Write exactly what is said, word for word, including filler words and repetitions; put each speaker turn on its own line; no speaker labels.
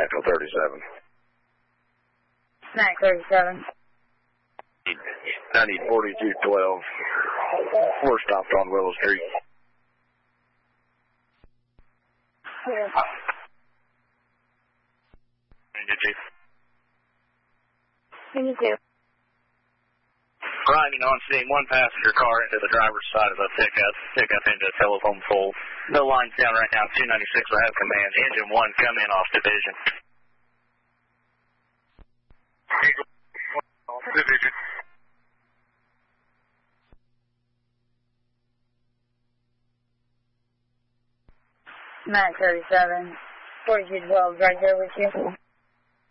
Echo thirty-seven.
Snack thirty-seven.
I need forty-two twelve. We're stopped on Willow Street.
Yeah. You too.
Riding on scene, one passenger car into the driver's side of a pickup, pickup into a telephone pole. No lines down right now, two ninety-six will have command. Engine one, come in off division.
Division.
Snack thirty-seven. forty-two twelve right there with you.